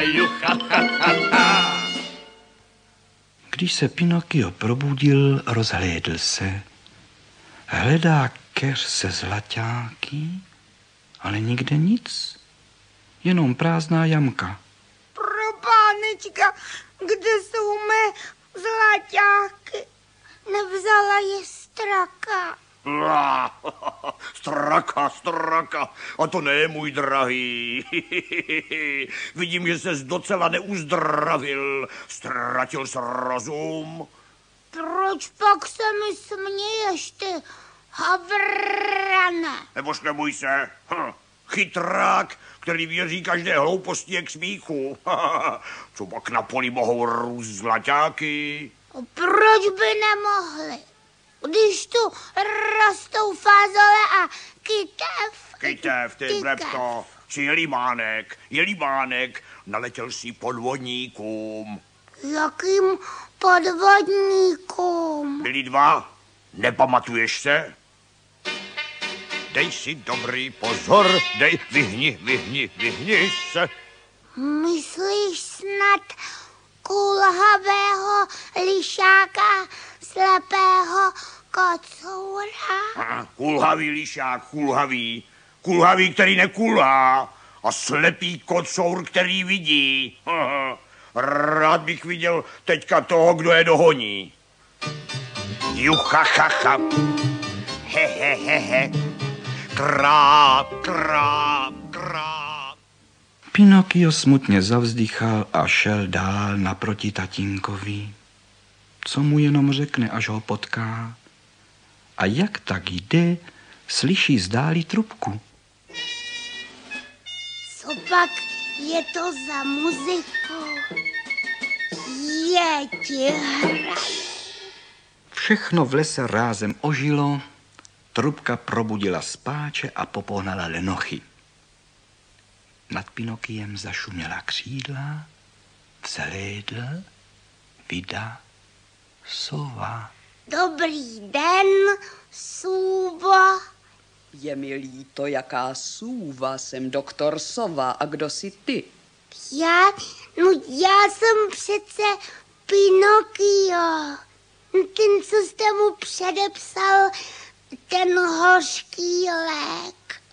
jucha. Když se Pinokio probudil, rozhlédl se. Hledá keř se zlaťáky, ale nikde nic. Jenom prázdná jamka. Propánečka, kde jsou mé zlaťáky? Nevzala je straka. Straka. A to ne, můj drahý. Vidím, že ses docela neuzdravil. Ztratil jsi rozum. Proč pak se mi směješ, ty havrane? Nebož neboj se. Chytrák, který věří každé hlouposti je k smíchu. Co pak na poli mohou růst zlaťáky? Proč by nemohli? Když tu rostou fázole a kytev. Kytev, ty blepto. Či jelimánek, naletěl si podvodníkům. Jakým podvodníkům? Byli dva, nepamatuješ se? Dej si dobrý pozor, vyhni se. Myslíš snad kulhavého lišáka, slepého kocoura? Kulhavý lišák, kulhavý, který nekulhá, a slepý kocour, který vidí. Rád bych viděl teďka toho, kdo je dohoní. Juchachacha, he, kráp. Pinokio smutně zavzdychal a šel dál naproti tatínkovi. Co mu jenom řekne, až ho potká. A jak tak jde, slyší zdáli trubku. Co pak je to za muziku? Je ti hraje. Všechno v lese rázem ožilo, trubka probudila spáče a popohnala lenochy. Nad Pinokiem zašuměla křídla, vzhlédl, vida, sova. Dobrý den, Sůvo. Je mi líto, jaká sůva, jsem doktor Sova. A kdo jsi ty? Já jsem přece Pinokio. Ten, co jste mu předepsal, ten hořký lék.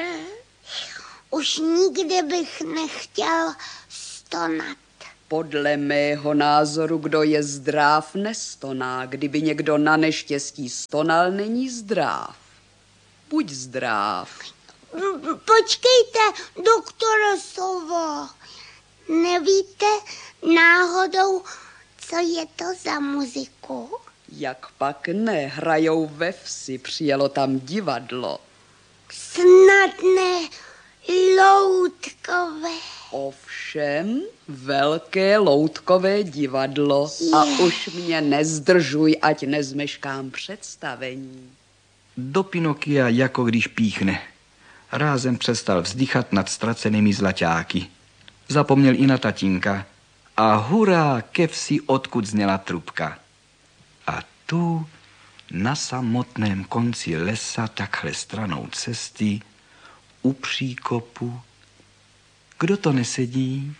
Už nikdy bych nechtěl stonat. Podle mého názoru, kdo je zdráv, nestoná. Kdyby někdo na neštěstí stonal, není zdráv. Buď zdráv. Počkejte, doktore Sovo. Nevíte náhodou, co je to za muziku? Jak pak ne, hrajou ve vsi, přijelo tam divadlo. Snad ne loutkové. Ovšem, velké loutkové divadlo. A už mě nezdržuj, ať nezmeškám představení. Do Pinokia, jako když píchne. Rázem přestal vzdychat nad ztracenými zlaťáky. Zapomněl i na tatínka. A hurá ke vsi, odkud zněla trubka. A tu, na samotném konci lesa, takhle stranou cesty, u příkopu, kdo to nesedí?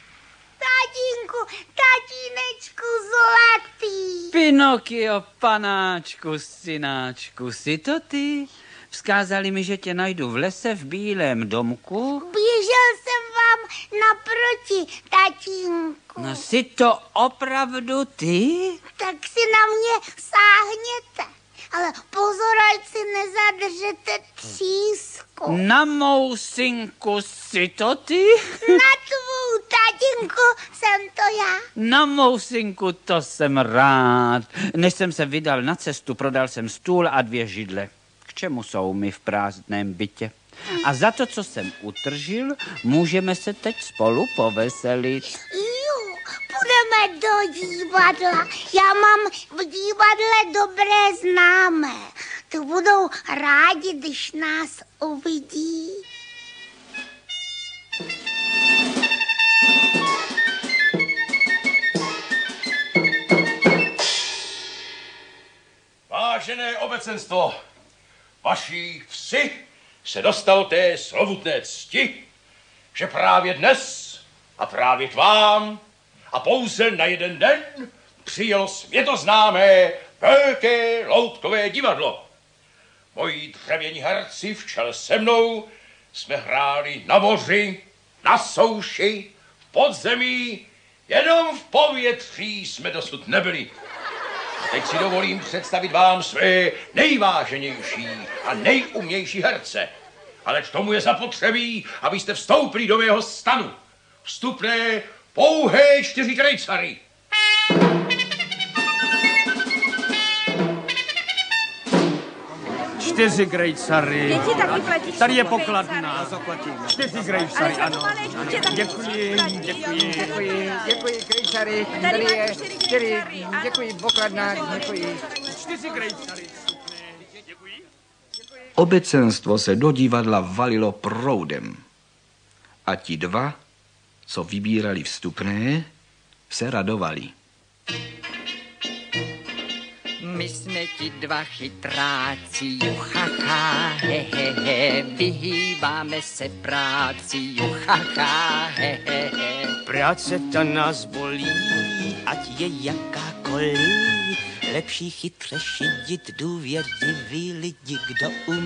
Tatínečku zlatý. Pinokio, panáčku, synáčku, jsi to ty? Vzkázali mi, že tě najdu v lese v bílém domku. Běžel jsem vám naproti, tatínku. No jsi to opravdu ty? Tak si na mě sáhněte. Ale pozor, ať si nezadržete třísku. Na mou synku jsi to ty? Na tvou tatínku jsem to já. Na mou synku to jsem rád. Než jsem se vydal na cestu, prodal jsem stůl a 2 židle. K čemu jsou mi v prázdném bytě? A za to, co jsem utržil, můžeme se teď spolu poveselit. Půjdeme do divadla. Já mám v divadle dobré známé. To budou rádi, když nás uvidí. Vážené obecenstvo, vaší vsi se dostal té slovutné cti, že právě dnes A právě k vám a pouze na jeden den přijelo světoznámé velké loutkové divadlo. Moji dřevění herci v čele se mnou jsme hráli na moři, na souši, v podzemí, jenom v povětří jsme dosud nebyli. A teď si dovolím představit vám své nejváženější a nejumnější herce. Ale k tomu je zapotřebí, abyste vstoupili do mého stanu. Vstupné pouhé 4 krejcary. Čtyři grejcary. Tady je pokladna. 4 grejcary, ano. Děkuji. Děkuji, krejčary. Tady je 4, děkuji, pokladna, děkuji. 4 grejcary. Obecenstvo se do divadla valilo proudem. A ti 2, co vybírali vstupné, se radovali. My jsme ti 2 chytráci, juchacha, hehehe, vyhýbáme se práci, juchacha, hehehe. Práce ta nás bolí, ať je jakákoliv, lepší chytře šidit důvěřivý lidi, kdo umí.